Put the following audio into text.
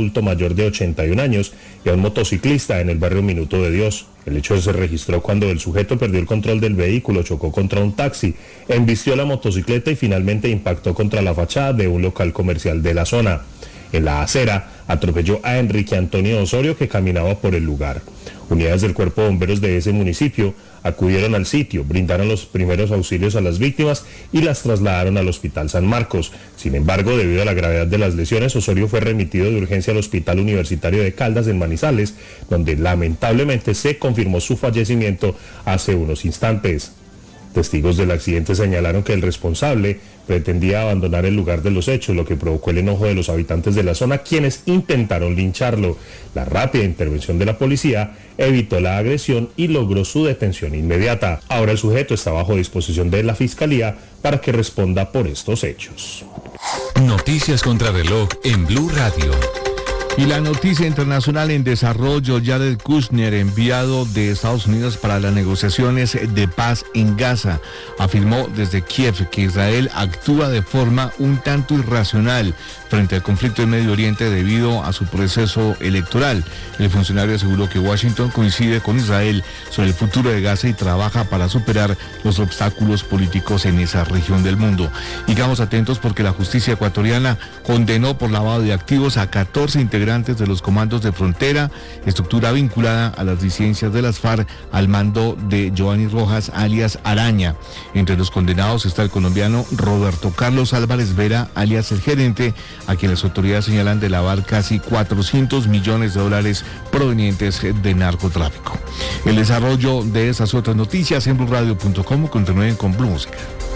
adulto mayor de 81 años y a un motociclista en el barrio Minuto de Dios. El hecho se registró cuando el sujeto perdió el control del vehículo, chocó contra un taxi, embistió la motocicleta y finalmente impactó contra la fachada de un local comercial de la zona. En la acera, atropelló a Enrique Antonio Osorio, que caminaba por el lugar. Unidades del Cuerpo de Bomberos de ese municipio acudieron al sitio, brindaron los primeros auxilios a las víctimas y las trasladaron al Hospital San Marcos. Sin embargo, debido a la gravedad de las lesiones, Osorio fue remitido de urgencia al Hospital Universitario de Caldas en Manizales, donde lamentablemente se confirmó su fallecimiento hace unos instantes. Testigos del accidente señalaron que el responsable pretendía abandonar el lugar de los hechos, lo que provocó el enojo de los habitantes de la zona, quienes intentaron lincharlo. La rápida intervención de la policía evitó la agresión y logró su detención inmediata. Ahora el sujeto está bajo disposición de la Fiscalía para que responda por estos hechos. Noticias contra reloj en Blue Radio. Y la noticia internacional en desarrollo: Jared Kushner, enviado de Estados Unidos para las negociaciones de paz en Gaza, afirmó desde Kiev que Israel actúa de forma un tanto irracional frente al conflicto en Medio Oriente debido a su proceso electoral. El funcionario aseguró que Washington coincide con Israel sobre el futuro de Gaza y trabaja para superar los obstáculos políticos en esa región del mundo. Y quedamos atentos porque la justicia ecuatoriana condenó por lavado de activos a 14 integrantes de los comandos de frontera, estructura vinculada a las disidencias de las FARC, al mando de Giovanni Rojas, alias Araña. Entre los condenados está el colombiano Roberto Carlos Álvarez Vera, alias El Gerente, a quien las autoridades señalan de lavar casi 400 millones de dólares provenientes de narcotráfico. El desarrollo de esas otras noticias en BlueRadio.com. Continúen con Blue Música.